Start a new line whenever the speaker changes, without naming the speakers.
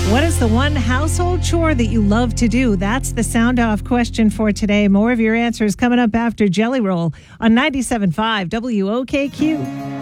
What is the one household chore that you love to do? That's the sound off question for today. More of your answers coming up after Jelly Roll on 97.5 WOKQ.